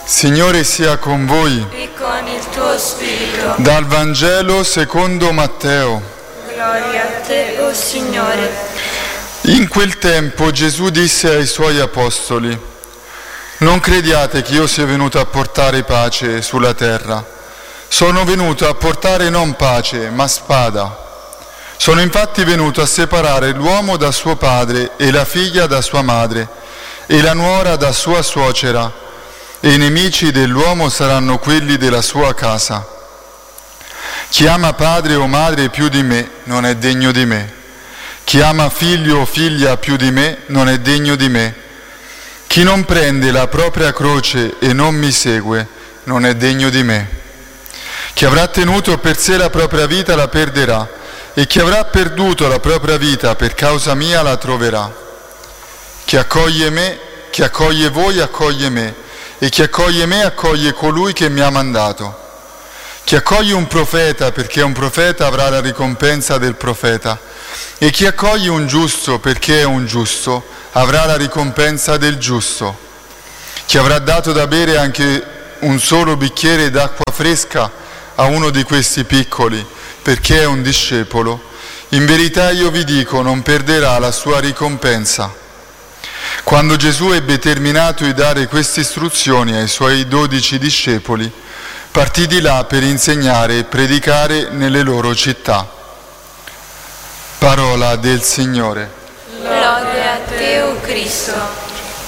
Signore sia con voi. E con il tuo spirito. Dal Vangelo secondo Matteo. Gloria a te, o Signore. In quel tempo Gesù disse ai suoi apostoli: non crediate che io sia venuto a portare pace sulla terra. Sono venuto a portare non pace, ma spada. Sono infatti venuto a separare l'uomo da suo padre e la figlia da sua madre e la nuora da sua suocera, e i nemici dell'uomo saranno quelli della sua casa. Chi ama padre o madre più di me non è degno di me. Chi ama figlio o figlia più di me non è degno di me. Chi non prende la propria croce e non mi segue non è degno di me. Chi avrà tenuto per sé la propria vita la perderà, e chi avrà perduto la propria vita per causa mia la troverà. Chi accoglie me, chi accoglie voi accoglie me, e chi accoglie me accoglie colui che mi ha mandato. Chi accoglie un profeta perché è un profeta avrà la ricompensa del profeta, e chi accoglie un giusto perché è un giusto avrà la ricompensa del giusto. Chi avrà dato da bere anche un solo bicchiere d'acqua fresca a uno di questi piccoli perché è un discepolo, in verità io vi dico, non perderà la sua ricompensa. Quando Gesù ebbe terminato di dare queste istruzioni ai suoi 12 discepoli, partì di là per insegnare e predicare nelle loro città. Parola del Signore. Lode a te, o Cristo.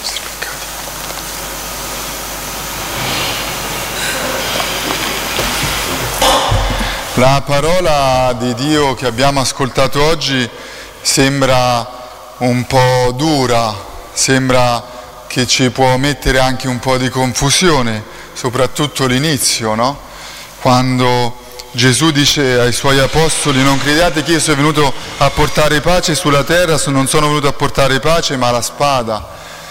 La parola di Dio che abbiamo ascoltato oggi sembra un po' dura, sembra che ci può mettere anche un po' di confusione, soprattutto l'inizio, no? Quando Gesù dice ai suoi apostoli: non crediate che io sia venuto a portare pace sulla terra, non sono venuto a portare pace ma la spada.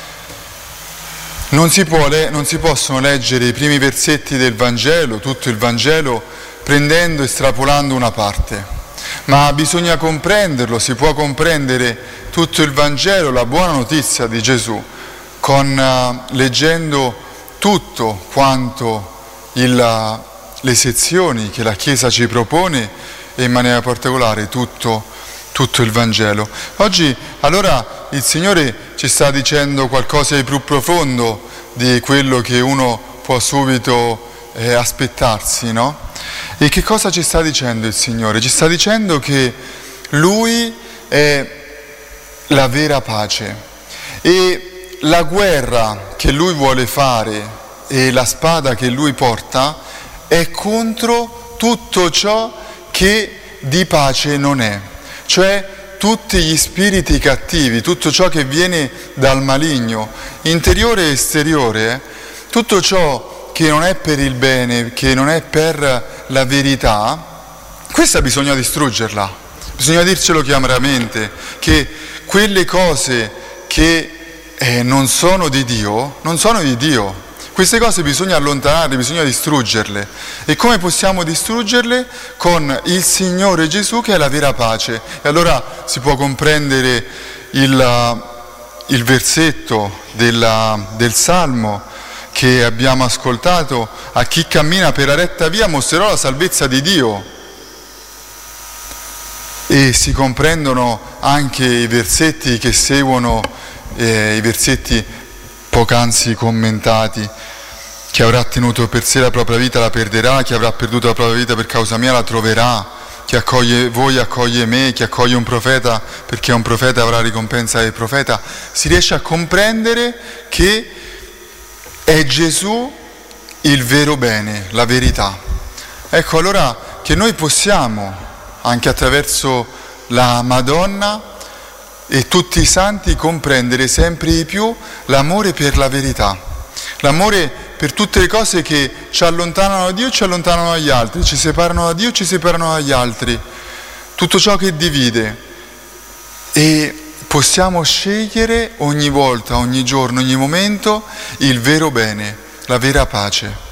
Non si possono leggere i primi versetti del Vangelo, tutto il Vangelo, prendendo e estrapolando una parte, ma bisogna comprenderlo. Si può comprendere tutto il Vangelo, la buona notizia di Gesù, leggendo tutto quanto le sezioni che la Chiesa ci propone, e in maniera particolare tutto il Vangelo. Oggi allora il Signore ci sta dicendo qualcosa di più profondo di quello che uno può subito aspettarsi, no? E che cosa ci sta dicendo il Signore? Ci sta dicendo che Lui è la vera pace, e la guerra che Lui vuole fare e la spada che Lui porta è contro tutto ciò che di pace non è, cioè tutti gli spiriti cattivi, tutto ciò che viene dal maligno, interiore e esteriore, tutto ciò che non è per il bene, che non è per la verità, questa bisogna distruggerla. Bisogna dircelo chiaramente, che quelle cose che non sono di Dio, non sono di Dio. Queste cose bisogna allontanarle, bisogna distruggerle. E come possiamo distruggerle? Con il Signore Gesù, che è la vera pace. E allora si può comprendere il versetto del Salmo che abbiamo ascoltato: a chi cammina per la retta via mostrerò la salvezza di Dio. E si comprendono anche i versetti che seguono, i versetti poc'anzi commentati: chi avrà tenuto per sé la propria vita la perderà, chi avrà perduto la propria vita per causa mia la troverà, chi accoglie voi accoglie me, chi accoglie un profeta perché un profeta avrà ricompensa del profeta. Si riesce a comprendere che è Gesù il vero bene, la verità. Ecco allora che noi possiamo, anche attraverso la Madonna e tutti i santi, comprendere sempre di più l'amore per la verità, l'amore per tutte le cose che ci allontanano da Dio e ci allontanano dagli altri, ci separano da Dio e ci separano dagli altri, tutto ciò che divide. E possiamo scegliere ogni volta, ogni giorno, ogni momento il vero bene, la vera pace.